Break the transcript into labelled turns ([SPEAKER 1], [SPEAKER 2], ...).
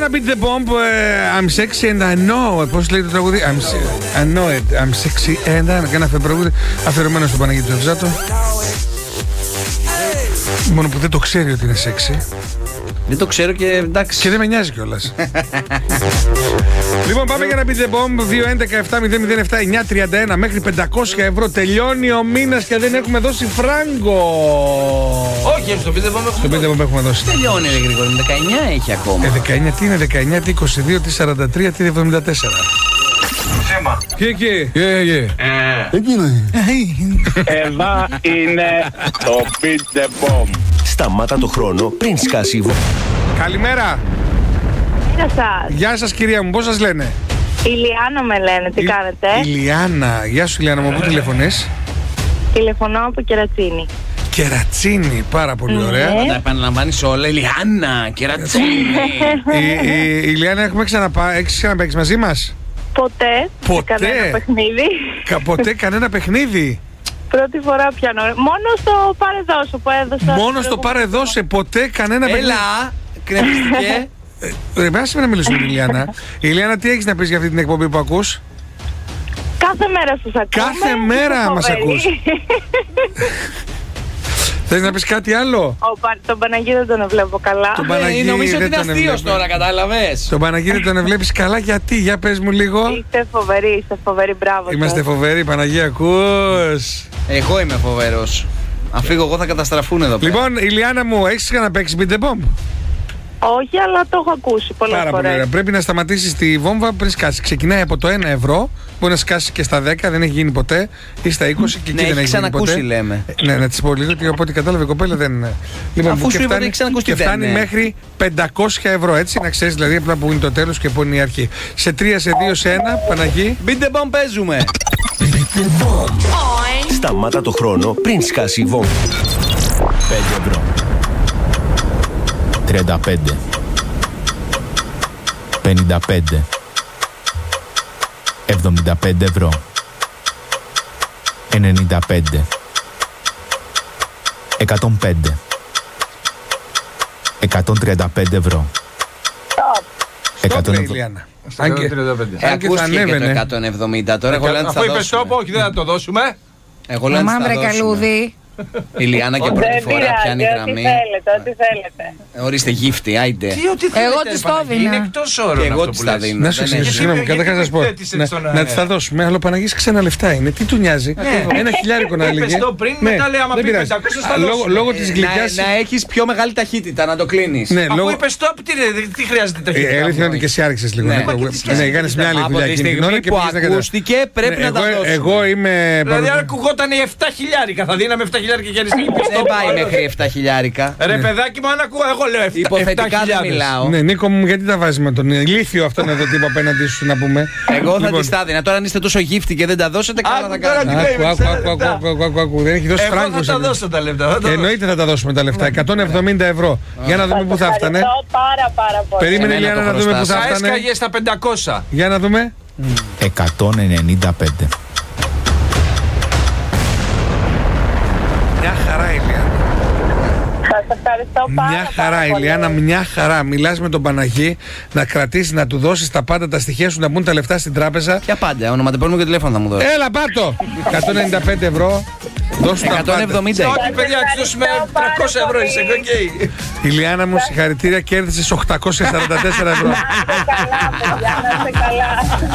[SPEAKER 1] να beat the bomb. I'm sexy and I know. Πώς λέει το τραγούδι? I know it. I'm sexy and I know. Και ένα τραγούδι αφιερωμένο στον Παναγίτη Τζοτζάτο. Μόνο που δεν το ξέρει ότι είναι sexy.
[SPEAKER 2] Δεν το ξέρω και εντάξει.
[SPEAKER 1] Και δεν με νοιάζει κιόλας. Λοιπόν, πάμε για να beat the bomb. 2-11-7-007-9-31 μέχρι 500 ευρώ. Τελειώνει ο μήνας και δεν έχουμε δώσει φράγκο.
[SPEAKER 2] Όχι, στο beat the bomb
[SPEAKER 1] έχουμε δώσει.
[SPEAKER 2] Τελειώνει, ρε Γρηγόρη. 19 έχει ακόμα.
[SPEAKER 1] 19, τι είναι 19, τι 22, τι 43, τι 74.
[SPEAKER 3] Σέμα.
[SPEAKER 1] Εκεί.
[SPEAKER 4] Εκείνο είναι.
[SPEAKER 3] Εδώ είναι το beat the bomb.
[SPEAKER 5] Σταμάτα το χρόνο πριν σκάσει η βόμβα.
[SPEAKER 1] Καλημέρα.
[SPEAKER 6] Γεια σας.
[SPEAKER 1] Γεια σας κυρία μου, πώς σας λένε?
[SPEAKER 6] Ηλιάνα με λένε, τι κάνετε?
[SPEAKER 1] Ηλιάνα, γεια σου Ηλιάνα μου, πού τηλεφωνείς?
[SPEAKER 6] Τηλεφωνώ από Κερατσίνη.
[SPEAKER 1] Κερατσίνη, πάρα πολύ ωραία.
[SPEAKER 2] Να τα επαναλαμβάνεις όλα, Ηλιάνα, Κερατσίνη.
[SPEAKER 1] Η Ηλιάνα, έχεις ξαναπαίξει μαζί μας?
[SPEAKER 6] Ποτέ. Κανένα παιχνίδι.
[SPEAKER 1] Ποτέ κανένα παιχνίδι.
[SPEAKER 6] Πρώτη φορά πιάνω. Μόνο στο παρεδώσω που έδωσα.
[SPEAKER 1] Μόνο στο παρεδώσε, ποτέ κανένα παιχνίδι.
[SPEAKER 2] Έλα, κρεμίστηκε.
[SPEAKER 1] Ρε, να μιλήσουμε με την Ηλιάνα. Ηλιάνα, τι έχεις να πεις για αυτή την εκπομπή που ακούς?
[SPEAKER 6] Κάθε μέρα σας ακούμε.
[SPEAKER 1] Κάθε μέρα μας ακούς. Θες να πεις κάτι άλλο?
[SPEAKER 6] Τον Παναγί δεν τον βλέπω καλά.
[SPEAKER 2] Νομίζω ότι είναι αστείος τώρα, κατάλαβες.
[SPEAKER 1] Τον Παναγί τον βλέπεις καλά, γιατί? Για πες μου λίγο.
[SPEAKER 6] Είστε φοβεροί, μπράβο.
[SPEAKER 1] Είμαστε φοβεροί, Παναγί, ακούς?
[SPEAKER 2] Εγώ είμαι φοβερός. Αν φύγω εγώ θα καταστραφούν εδώ πέρα.
[SPEAKER 1] Λοιπόν, Ηλιάνα μου, έχεις ξαναπαίξει beat the bomb?
[SPEAKER 6] Όχι, αλλά το έχω ακούσει πολλές φορές.
[SPEAKER 1] Πάρα πολύ ωραία. Πρέπει να σταματήσεις τη βόμβα πριν σκάσει. Ξεκινάει από το 1 ευρώ, μπορεί να σκάσει και στα 10, δεν έχει γίνει ποτέ, ή στα 20 και εκεί δεν έχει γίνει ποτέ.
[SPEAKER 2] Λέμε.
[SPEAKER 1] Ναι, να τη πω λίγο, ότι από ό,τι κατάλαβε η κοπέλα δεν είναι. Λοιπόν,
[SPEAKER 2] αφού σου είπα ότι έχει ξανακούσει,
[SPEAKER 1] και φτάνει μέχρι 500 ευρώ, έτσι, να ξέρεις δηλαδή από που είναι το τέλος και που είναι η αρχή. Σε 3, σε 2, σε 1, Παναγί.
[SPEAKER 2] Beat the bomb παίζουμε.
[SPEAKER 5] Σταμάτα το χρόνο πριν σκάσει η βόμβα.
[SPEAKER 4] 5 ευρώ. 35. 55. 75 ευρώ. 95. 105. 135 ευρώ.
[SPEAKER 1] Stop, Ηλιάνα. Αν και θα ανέβαινε.
[SPEAKER 2] 170 τώρα.
[SPEAKER 3] Αφού είπε stop, όχι, δεν θα το δώσουμε.
[SPEAKER 2] Εγώ λέω να
[SPEAKER 7] Μαύρε καλούδι.
[SPEAKER 2] Η Λιάννα και πρώτη φορά πιάνει γραμμή.
[SPEAKER 6] Ό,τι θέλετε.
[SPEAKER 2] Ορίστε, γύφτη, άιντε.
[SPEAKER 7] Εγώ της το έδινα.
[SPEAKER 3] Είναι εκτός όρων.
[SPEAKER 2] Και εγώ
[SPEAKER 3] αυτό
[SPEAKER 2] της
[SPEAKER 3] που
[SPEAKER 2] τα
[SPEAKER 3] λες.
[SPEAKER 2] δίνω.
[SPEAKER 1] Να σου εξηγήσω, συγγνώμη, καταρχάς να σου πω. Να τη τα δώσουμε, αλλά ο Παναγής ξένα λεφτά είναι. Τι του νοιάζει? Ένα χιλιάρικο να λέγε.
[SPEAKER 3] Είπες το πριν, μετά λέει άμα πει 500 θα δώσουμε.
[SPEAKER 1] Λόγω της γλυκιάς.
[SPEAKER 2] Να έχεις πιο μεγάλη ταχύτητα, να το κλείνεις.
[SPEAKER 3] Αφού είπες stop, τι χρειάζεται ταχύτητα?
[SPEAKER 1] Η αλήθεια είναι ότι και εσύ άρχισες λίγο. Ναι, κάνεις μια άλλη δουλειά
[SPEAKER 2] Από τη
[SPEAKER 1] εκείνη την ώρα
[SPEAKER 2] στιγμή
[SPEAKER 1] και
[SPEAKER 2] που
[SPEAKER 1] πήγες να καταλάβεις.
[SPEAKER 2] ακούστηκε πρέπει να τα δώσουμε.
[SPEAKER 1] Εγώ είμαι.
[SPEAKER 3] Δηλαδή αν ακουγόταν 7 χιλιάρικα, θα δίναμε 7 χιλιάρικα και αριστερή.
[SPEAKER 2] Δεν πάει μέχρι 7 χιλιάρικα.
[SPEAKER 3] Ρε παιδάκι μου, αν ακούω, εγώ λέω 7
[SPEAKER 2] Υποθετικά δεν μιλάω.
[SPEAKER 1] Ναι, Νίκο μου, γιατί τα βάζεις με τον ηλίθιο αυτόν εδώ τύπο απέναντι σου να πούμε?
[SPEAKER 2] Εγώ θα τη τα δίνα. Τώρα αν είστε τόσο γύφτη και δεν τα δώσετε, καλά θα κάνετε.
[SPEAKER 1] Άκου, δεν έχει δώσει φράγκο.
[SPEAKER 3] Εγώ θα τα δώσω τα λεφτά.
[SPEAKER 1] Εννοείται θα τα δώσουμε τα λεφτά. 170 ευρώ. Για να δούμε πού θα φτάνε.
[SPEAKER 6] Πάρα πολύ.
[SPEAKER 1] Περίμενε Ηλιάνα να δούμε πού θα φτάνε.
[SPEAKER 3] Έσκαγε στα 500.
[SPEAKER 1] Για να δούμε.
[SPEAKER 4] 195.
[SPEAKER 1] Μια χαρά Ηλιάνα.
[SPEAKER 6] Σας ευχαριστώ
[SPEAKER 1] Μια χαρά, Ηλιάνα, μια χαρά. Μιλάς με τον Παναγί να κρατήσεις, να του δώσεις τα πάντα, τα στοιχεία σου, να μπουν τα λεφτά στην τράπεζα.
[SPEAKER 2] Ποια πάντα, ονοματεπώνυμο και τηλέφωνο θα μου δώσει.
[SPEAKER 1] Έλα, πάρτο! 195 ευρώ. Δώσου τα πάντα.
[SPEAKER 2] 170.
[SPEAKER 3] Όχι, παιδιά, τους δώσουμε 300 ευρώ. Είσαι οκ.
[SPEAKER 1] Ηλιάνα μου, συγχαρητήρια, κέρδισες 844 ευρώ.
[SPEAKER 6] Να είστε καλά, παιδιά, να είστε καλά.